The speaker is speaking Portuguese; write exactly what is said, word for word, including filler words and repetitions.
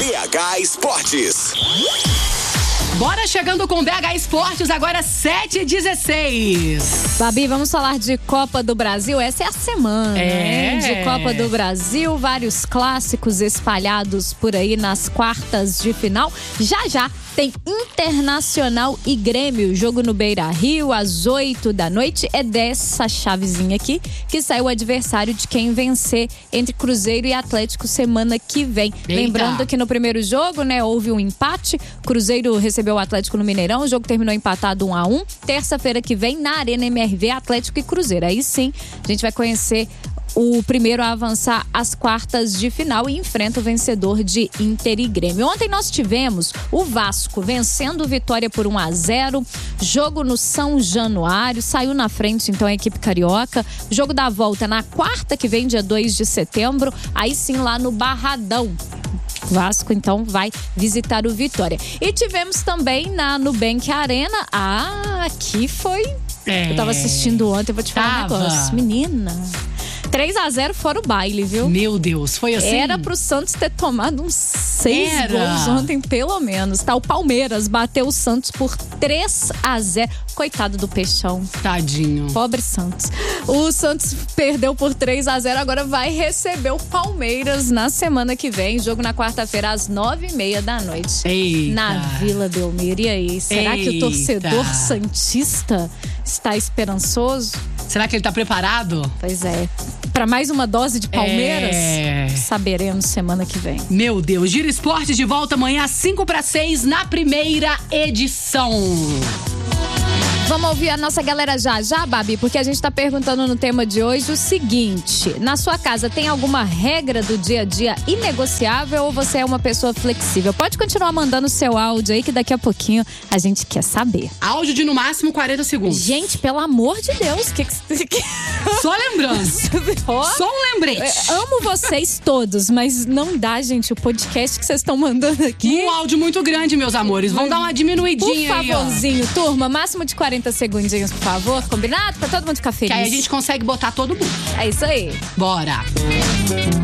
B H Esportes. Bora chegando com B H Esportes, agora sete e dezesseis. Babi, vamos falar de Copa do Brasil. Essa é a semana, é. hein? De Copa do Brasil, vários clássicos espalhados por aí nas quartas de final. Já já tem Internacional e Grêmio, jogo no Beira-Rio às oito da noite. É dessa chavezinha aqui que sai o adversário de quem vencer entre Cruzeiro e Atlético semana que vem. Eita. Lembrando que no primeiro jogo, né, houve um empate. Cruzeiro recebeu o Atlético no Mineirão, o jogo terminou empatado um a um. Terça-feira que vem, na Arena M R V, Atlético e Cruzeiro. Aí sim, a gente vai conhecer o primeiro a avançar às quartas de final e enfrenta o vencedor de Inter e Grêmio. Ontem nós tivemos o Vasco vencendo o Vitória por um a zero, jogo no São Januário, saiu na frente então a equipe carioca. Jogo da volta na quarta que vem, dia dois de setembro, aí sim lá no Barradão. Vasco, então, vai visitar o Vitória. E tivemos também na Nubank Arena. Ah, aqui foi... É. Eu tava assistindo ontem, eu vou te falar Tava. um negócio. Menina... três a zero fora o baile, viu? Meu Deus, foi assim? Era pro Santos ter tomado uns seis Era. gols ontem, pelo menos. Tá, o Palmeiras bateu o Santos por três a zero. Coitado do Peixão. Tadinho. Pobre Santos. O Santos perdeu por três a zero, agora vai receber o Palmeiras na semana que vem. Jogo na quarta-feira às nove e meia da noite. Eita. Na Vila Belmiro. E aí, será Eita. que o torcedor santista está esperançoso? Será que ele tá preparado? Pois é. Para mais uma dose de Palmeiras? É. Saberemos semana que vem. Meu Deus, Giro Esporte de volta amanhã às cinco para seis na primeira edição. Vamos ouvir a nossa galera já já, Babi, porque a gente tá perguntando no tema de hoje o seguinte: na sua casa tem alguma regra do dia a dia inegociável ou você é uma pessoa flexível? Pode continuar mandando o seu áudio aí que daqui a pouquinho a gente quer saber. Áudio de no máximo quarenta segundos. Gente, pelo amor de Deus, que que... Só lembrando. Ó, Só um lembrete. é, amo vocês todos, mas não dá, gente, o podcast que vocês estão mandando aqui. Um áudio muito grande, meus amores. Vamos dar uma diminuidinha Por aí, ó. favorzinho, turma, máximo de quarenta segundinhos, por favor. Combinado? Pra todo mundo ficar Que feliz. aí a gente consegue botar todo mundo. É isso aí. Bora.